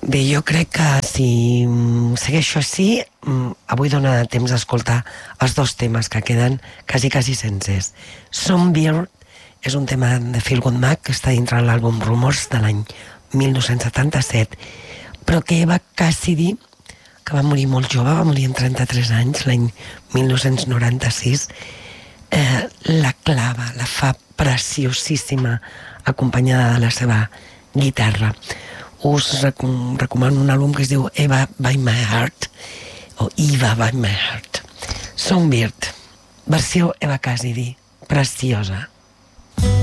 Bé, jo crec que si segueixo així, avui dona temps d'escoltar els dos temes que queden quasi sencers. Songbird és un tema de Phil Good que està dintre l'àlbum Rumors de l'any 1977, però que Eva Cassidy, que va morir molt jove, va morir amb 33 anys, l'any 1996, la clava, la fa preciosíssima, acompanyada de la seva guitarra. Us recomano un àlbum que es diu Eva by My Heart, o Eva by My Heart. Songbird, versió Eva Cassidy, preciosa.